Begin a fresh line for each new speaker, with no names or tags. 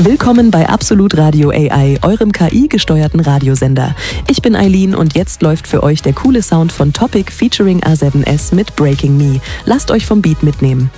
Willkommen bei Absolut Radio AI, eurem KI-gesteuerten Radiosender. Ich bin Eileen und jetzt läuft für euch der coole Sound von Topic featuring A7S mit Breaking Me. Lasst euch vom Beat mitnehmen.